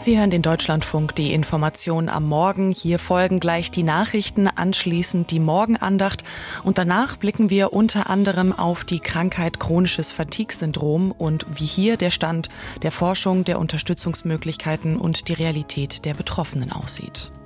Sie hören den Deutschlandfunk, die Information am Morgen. Hier folgen gleich die Nachrichten, anschließend die Morgenandacht und danach blicken wir unter anderem auf die Krankheit chronisches Fatigue-Syndrom und wie hier der Stand der Forschung, der Unterstützungsmöglichkeiten und die Realität der Betroffenen aussieht.